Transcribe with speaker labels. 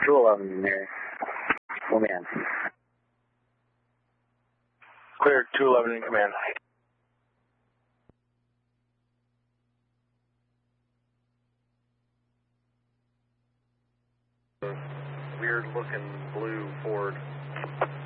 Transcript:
Speaker 1: 211 here. Command.
Speaker 2: Clear, 211 in command.
Speaker 3: Weird looking blue Ford.